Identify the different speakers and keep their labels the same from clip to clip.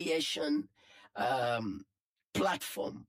Speaker 1: reconciliation platform.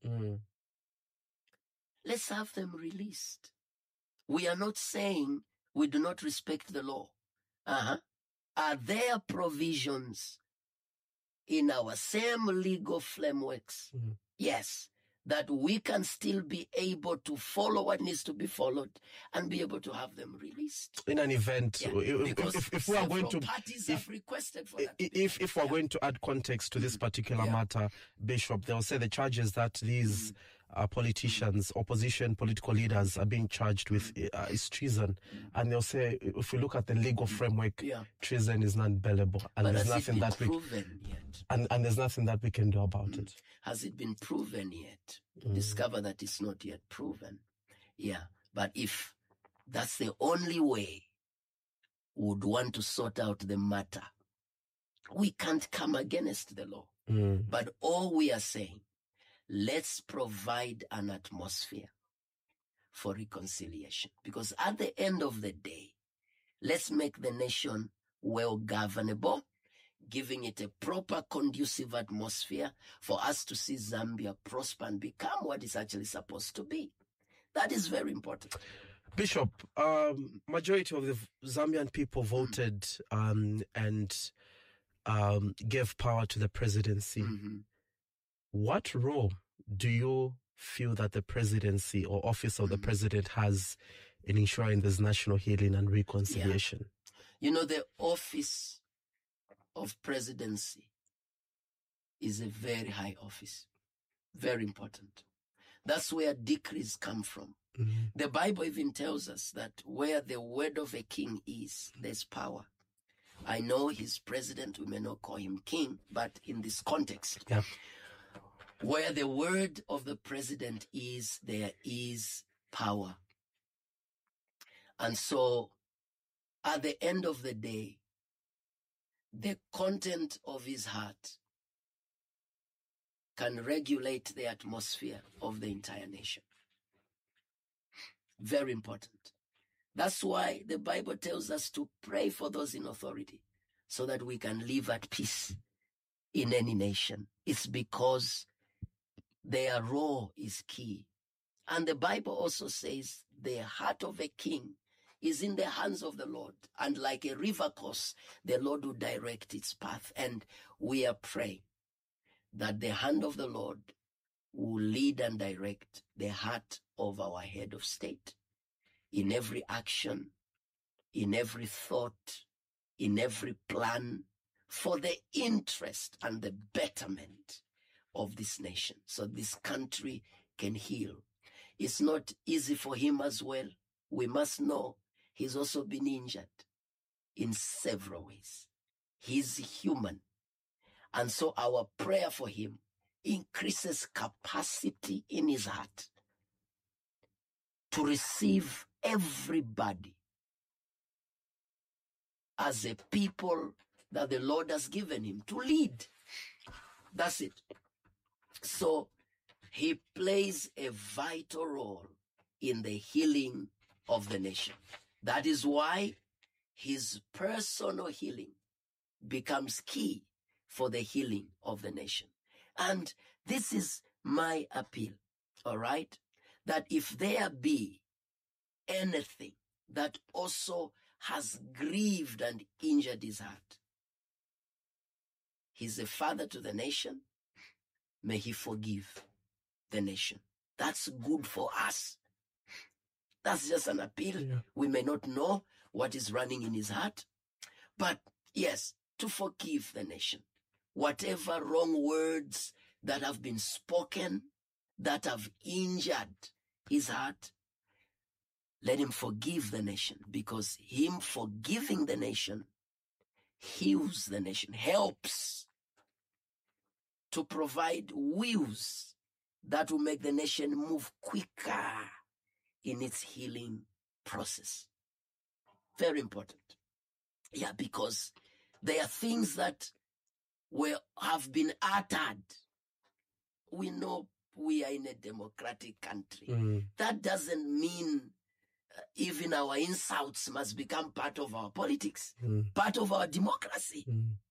Speaker 1: Let's have them released. We are not saying we do not respect the law. Are there provisions in our same legal frameworks? Yes. That we can still be able to follow what needs to be followed and be able to have them released.
Speaker 2: In an event, if we are going to...
Speaker 1: parties have requested for that.
Speaker 2: If we're going to add context to this particular matter, Bishop, they'll say the charges that these politicians, opposition political leaders are being charged with is treason. And they'll say, if we look at the legal framework, treason is non-bailable. And
Speaker 1: but
Speaker 2: there's nothing that
Speaker 1: proven yet?
Speaker 2: And there's nothing that we can do about it.
Speaker 1: Has it been proven yet? Discover that it's not yet proven. But if that's the only way we would want to sort out the matter, we can't come against the law. But all we are saying, let's provide an atmosphere for reconciliation. Because at the end of the day, let's make the nation well governable, giving it a proper conducive atmosphere for us to see Zambia prosper and become what it's actually supposed to be. That is very important.
Speaker 2: Bishop, majority of the Zambian people voted and gave power to the presidency. What role do you feel that the presidency or office of the president has in ensuring there's national healing and reconciliation?
Speaker 1: You know, the office of presidency is a very high office, very important. That's where decrees come from. The Bible even tells us that where the word of a king is, there's power. I know he's president, we may not call him king, but in this context, where the word of the president is, there is power. And so, at the end of the day, the content of his heart can regulate the atmosphere of the entire nation. Very important. That's why the Bible tells us to pray for those in authority so that we can live at peace in any nation. It's because their role is key. And the Bible also says the heart of a king is in the hands of the Lord. And like a river course, the Lord will direct its path. And we are praying that the hand of the Lord will lead and direct the heart of our head of state in every action, in every thought, in every plan, for the interest and the betterment of this nation, so this country can heal. It's not easy for him as well. We must know he's also been injured in several ways. He's human. And so our prayer for him increases capacity in his heart to receive everybody as a people that the Lord has given him to lead. That's it. So he plays a vital role in the healing of the nation. That is why his personal healing becomes key for the healing of the nation. And this is my appeal, all right? That if there be anything that also has grieved and injured his heart, he's a father to the nation. May he forgive the nation. That's good for us. That's just an appeal. Yeah. We may not know what is running in his heart, but yes, to forgive the nation. Whatever wrong words that have been spoken, that have injured his heart, let him forgive the nation, because him forgiving the nation heals the nation, helps to provide wheels that will make the nation move quicker in its healing process. Very important. Yeah, because there are things that have been uttered. We know we are in a democratic country. That doesn't mean even our insults must become part of our politics, part of our democracy.